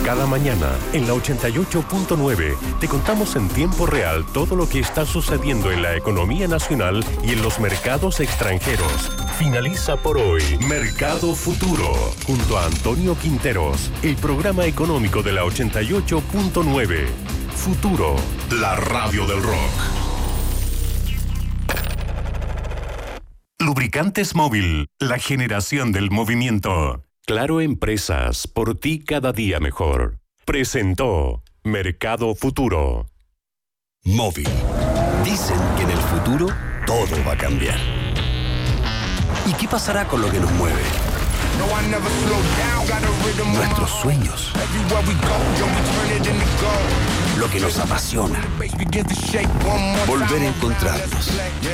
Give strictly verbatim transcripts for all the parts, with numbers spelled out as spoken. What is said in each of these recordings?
Cada mañana, en la ochenta y ocho punto nueve, te contamos en tiempo real todo lo que está sucediendo en la economía nacional y en los mercados extranjeros. Finaliza por hoy Mercado Futuro, junto a Antonio Quinteros, el programa económico de la ochenta y ocho punto nueve. Futuro, la radio del rock. Lubricantes Móvil, la generación del movimiento. Claro Empresas, por ti cada día mejor. Presentó Mercado Futuro. Móvil. Dicen que en el futuro todo va a cambiar. ¿Y qué pasará con lo que nos mueve? Nuestros sueños. Lo que nos apasiona. Volver a encontrarnos.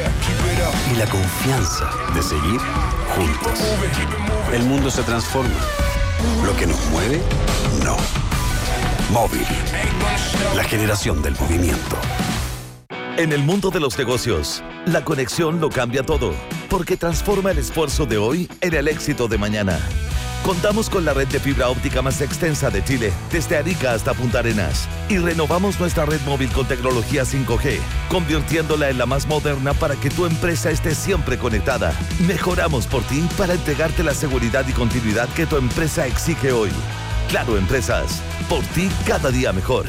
Y la confianza de seguir juntos. El mundo se transforma. Lo que nos mueve, no. Móvil. La generación del movimiento. En el mundo de los negocios, la conexión lo cambia todo, porque transforma el esfuerzo de hoy en el éxito de mañana. Contamos con la red de fibra óptica más extensa de Chile, desde Arica hasta Punta Arenas, y renovamos nuestra red móvil con tecnología cinco G, convirtiéndola en la más moderna para que tu empresa esté siempre conectada. Mejoramos por ti para entregarte la seguridad y continuidad que tu empresa exige hoy. Claro Empresas, por ti cada día mejor.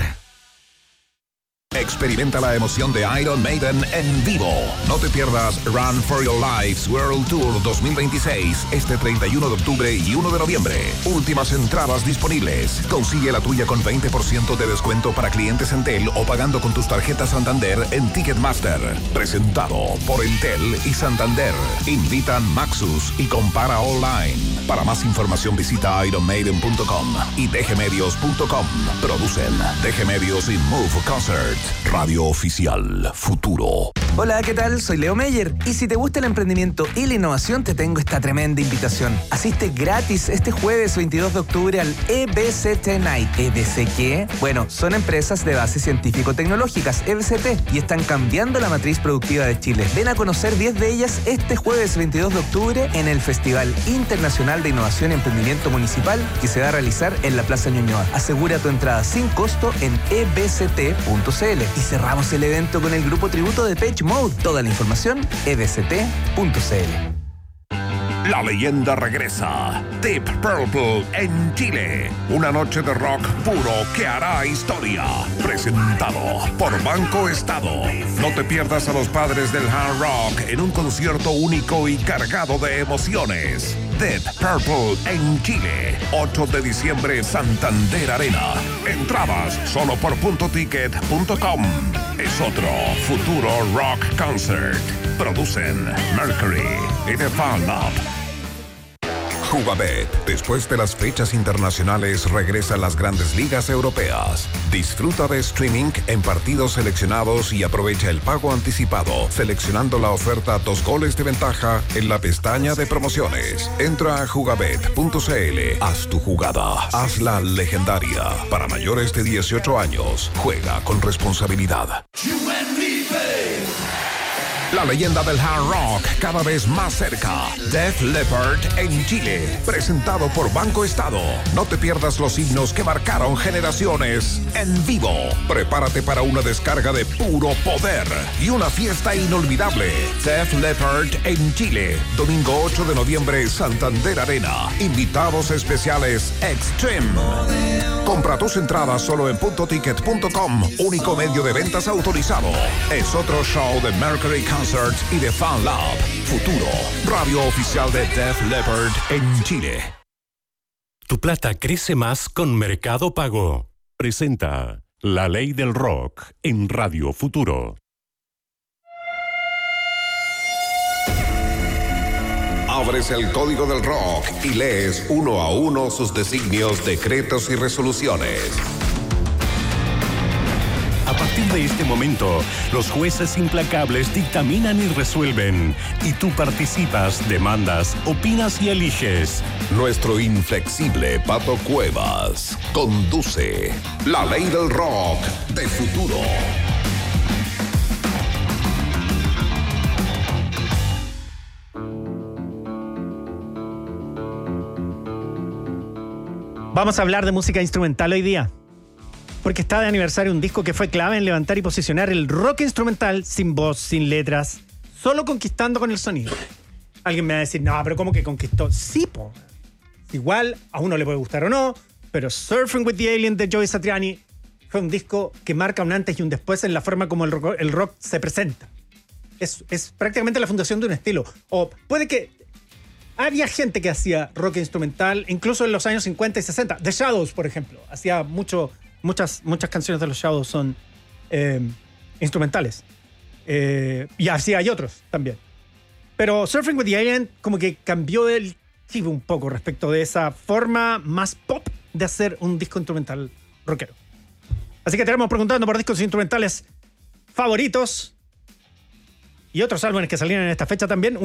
Experimenta la emoción de Iron Maiden en vivo. No te pierdas Run for Your Lives World Tour dos mil veintiséis este treinta y uno de octubre y uno de noviembre. Últimas entradas disponibles. Consigue la tuya con veinte por ciento de descuento para clientes Entel o pagando con tus tarjetas Santander en Ticketmaster. Presentado por Entel y Santander. Invitan Maxus y compara online. Para más información visita iron maiden punto com y d g medios punto com. Producen D G Medios y Move Concert. Radio Oficial Futuro. Hola, ¿qué tal? Soy Leo Meyer. Y si te gusta el emprendimiento y la innovación, te tengo esta tremenda invitación. Asiste gratis este jueves veintidós de octubre al E B C T Night. ¿E B C qué? Bueno, son empresas de base científico-tecnológicas, E B C T, y están cambiando la matriz productiva de Chile. Ven a conocer diez de ellas este jueves veintidós de octubre en el Festival Internacional de Innovación y Emprendimiento Municipal, que se va a realizar en la Plaza Ñuñoa. Asegura tu entrada sin costo en e b c t punto c l. Y cerramos el evento con el grupo tributo de Depeche Mode. Toda la información, e b c t punto c l. La leyenda regresa. Deep Purple en Chile. Una noche de rock puro que hará historia. Presentado por Banco Estado. No te pierdas a los padres del hard rock en un concierto único y cargado de emociones. Deep Purple en Chile. ocho de diciembre, Santander Arena. Entradas solo por punto ticket punto com. Es otro futuro rock concert. Producen Mercury y The Fan Lab. Jugabet. Después de las fechas internacionales regresan las grandes ligas europeas. Disfruta de streaming en partidos seleccionados y aprovecha el pago anticipado seleccionando la oferta dos goles de ventaja en la pestaña de promociones. Entra a jugabet punto c l. Haz tu jugada. Hazla legendaria. Para mayores de dieciocho años. Juega con responsabilidad. La leyenda del hard rock cada vez más cerca. Def Leppard en Chile. Presentado por Banco Estado. No te pierdas los himnos que marcaron generaciones en vivo. Prepárate para una descarga de puro poder y una fiesta inolvidable. Def Leppard en Chile. Domingo ocho de noviembre, Santander Arena. Invitados especiales Extreme. Compra tus entradas solo en punto ticket punto com. Único medio de ventas autorizado. Es otro show de Mercury Concerts y de Fan Lab. Futuro, radio oficial de Def Leppard en Chile. Tu plata crece más con Mercado Pago. Presenta La Ley del Rock en Radio Futuro. Abres el código del rock y lees uno a uno sus designios, decretos y resoluciones. A partir de este momento, los jueces implacables dictaminan y resuelven. Y tú participas, demandas, opinas y eliges. Nuestro inflexible Pato Cuevas conduce La Ley del Rock de Futuro. Vamos a hablar de música instrumental hoy día, porque está de aniversario un disco que fue clave en levantar y posicionar el rock instrumental sin voz, sin letras, solo conquistando con el sonido. Alguien me va a decir, no, pero ¿cómo que conquistó? Sí, po. Igual, a uno le puede gustar o no, pero Surfing with the Alien de Joe Satriani fue un disco que marca un antes y un después en la forma como el rock, el rock se presenta. Es, es prácticamente la fundación de un estilo. O puede que... Había gente que hacía rock instrumental, incluso en los años cincuenta y sesenta. The Shadows, por ejemplo. Hacía mucho, muchas, muchas canciones de los Shadows son eh, instrumentales. Eh, y así hay otros también. Pero Surfing with the Alien como que cambió el chip un poco respecto de esa forma más pop de hacer un disco instrumental rockero. Así que te vamos preguntando por discos instrumentales favoritos y otros álbumes que salieron en esta fecha también.